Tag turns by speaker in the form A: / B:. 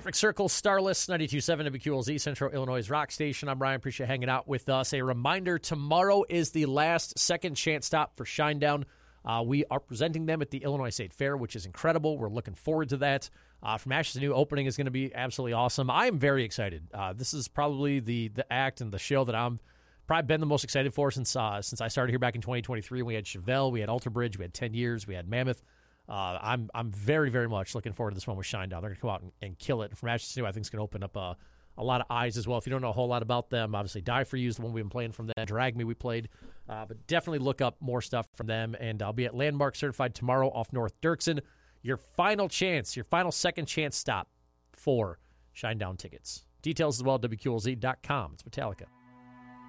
A: Perfect Circle, Starless, 92.7 WQLZ, Central Illinois' rock station. I'm Ryan. Appreciate you hanging out with us. A reminder, tomorrow is the last second chance stop for Shinedown. We are presenting them at the Illinois State Fair, which is incredible. We're looking forward to that. From Ashes to New, opening is going to be absolutely awesome. I am very excited. This is probably the act and the show that I'm probably been the most excited for since I started here back in 2023. We had Chevelle, we had Alter Bridge, we had 10 Years, we had Mammoth. I'm very, very much looking forward to this one with Shinedown. They're going to come out and kill it. From Ashes to New, I think it's going to open up a lot of eyes as well. If you don't know a whole lot about them, obviously Die For You is the one we've been playing from them. Drag Me we played. But definitely look up more stuff from them. And I'll be at Landmark Certified tomorrow off North Dirksen. Your final chance, your final second chance stop for Shinedown tickets. Details as well at WQLZ.com. It's Metallica.